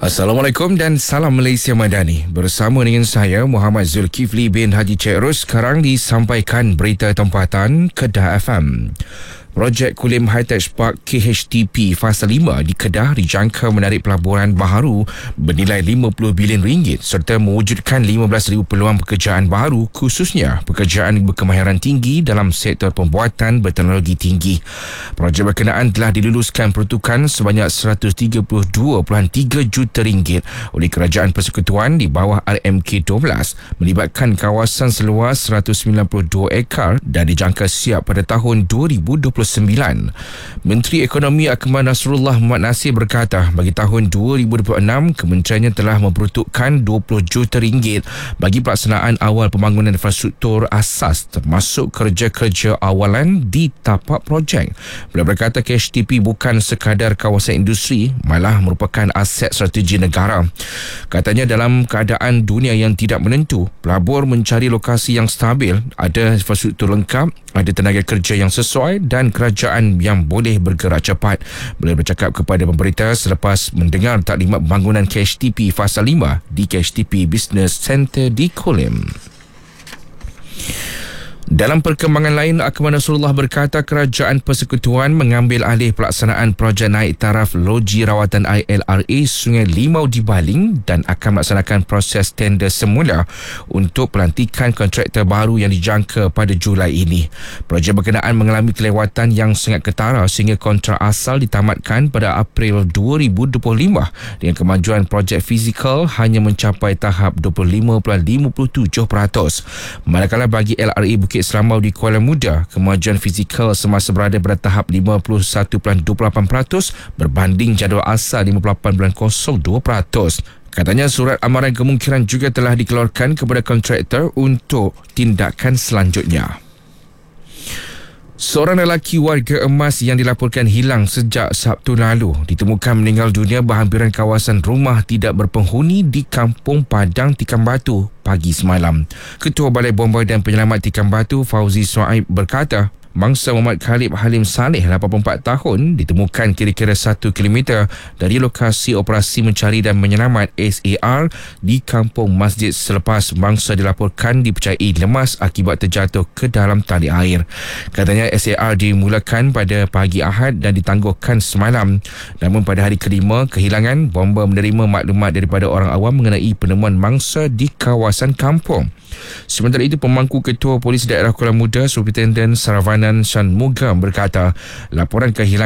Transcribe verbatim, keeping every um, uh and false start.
Assalamualaikum dan salam Malaysia Madani. Bersama dengan saya Muhammad Zulkifli bin Haji Cik Ros, sekarang disampaikan berita tempatan Kedah F M. Projek Kulim High-Tech Park K H T P Fasa lima di Kedah dijangka menarik pelaburan baharu bernilai lima puluh bilion ringgit serta mewujudkan lima belas ribu peluang pekerjaan baru, khususnya pekerjaan berkemahiran tinggi dalam sektor pembuatan berteknologi tinggi. Projek berkenaan telah diluluskan peruntukan sebanyak seratus tiga puluh dua perpuluhan tiga juta ringgit oleh Kerajaan Persekutuan di bawah R M K dua belas, melibatkan kawasan seluas seratus sembilan puluh dua ekar dan dijangka siap pada tahun dua ribu dua puluh sembilan. Menteri Ekonomi Akmal Nasrullah Muhammad Nasir berkata, bagi tahun dua ribu dua puluh enam, kementeriannya telah memperuntukkan dua puluh juta ringgit bagi pelaksanaan awal pembangunan infrastruktur asas termasuk kerja-kerja awalan di tapak projek. Beliau berkata K H T P bukan sekadar kawasan industri, malah merupakan aset strategi negara. Katanya dalam keadaan dunia yang tidak menentu, pelabur mencari lokasi yang stabil, ada infrastruktur lengkap, ada tenaga kerja yang sesuai dan kerajaan yang boleh bergerak cepat. Beliau bercakap kepada pemberita selepas mendengar taklimat pembangunan K H T P Fasa lima di K H T P Business Centre di Kulim. Dalam perkembangan lain, Akmal Nasrullah berkata Kerajaan Persekutuan mengambil alih pelaksanaan projek naik taraf loji rawatan I L R A Sungai Limau di Baling dan akan melaksanakan proses tender semula untuk pelantikan kontraktor baru yang dijangka pada Julai ini. Projek berkenaan mengalami kelewatan yang sangat ketara sehingga kontrak asal ditamatkan pada April dua ribu dua puluh lima dengan kemajuan projek fizikal hanya mencapai tahap dua puluh lima perpuluhan lima puluh tujuh peratus. Manakala bagi L R A Bukit Selamau di Kuala Muda, kemajuan fizikal semasa berada pada tahap lima puluh satu perpuluhan dua puluh lapan peratus berbanding jadual asal lima puluh lapan perpuluhan kosong dua peratus. Katanya surat amaran kemungkinan juga telah dikeluarkan kepada kontraktor untuk tindakan selanjutnya. Seorang lelaki warga emas yang dilaporkan hilang sejak Sabtu lalu ditemukan meninggal dunia berhampiran kawasan rumah tidak berpenghuni di Kampung Padang Tikam Batu pagi semalam. Ketua Balai Bomba dan Penyelamat Tikam Batu Fauzi Suaib berkata, mangsa Muhammad Khalib Halim Saleh lapan puluh empat tahun ditemukan kira-kira satu kilometer dari lokasi operasi mencari dan menyelamat S A R di Kampung Masjid selepas mangsa dilaporkan dipercayai lemas akibat terjatuh ke dalam tali air. Katanya S A R dimulakan pada pagi Ahad dan ditangguhkan semalam. Namun pada hari kelima kehilangan, bomba menerima maklumat daripada orang awam mengenai penemuan mangsa di kawasan kampung. Sementara itu, pemangku Ketua Polis Daerah Kuala Muda Superintendent Saravanan Shanmugam berkata, laporan kehilangan